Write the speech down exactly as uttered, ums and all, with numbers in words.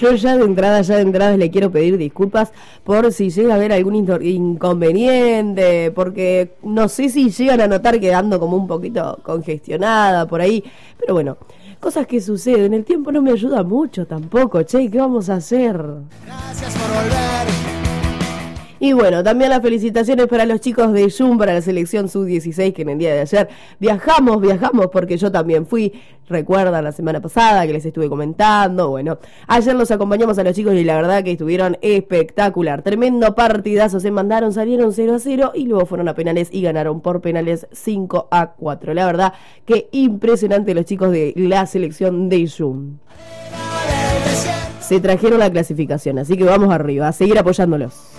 yo ya de entrada, ya de entrada le quiero pedir disculpas por si llega a haber algún inconveniente, porque no sé si llegan a notar quedando como un poquito congestionada por ahí, pero bueno, cosas que suceden, el tiempo no me ayuda mucho tampoco, che, ¿qué vamos a hacer? Gracias por volver. Y bueno, también las felicitaciones para los chicos de Jun, para la selección sub dieciséis, que en el día de ayer viajamos, viajamos, porque yo también fui, recuerdan la semana pasada que les estuve comentando, bueno, ayer los acompañamos a los chicos y la verdad que estuvieron espectacular, tremendo partidazo, se mandaron, salieron cero a cero y luego fueron a penales y ganaron por penales cinco a cuatro, la verdad que impresionante los chicos de la selección de Jun. Se trajeron la clasificación, así que vamos arriba, a seguir apoyándolos.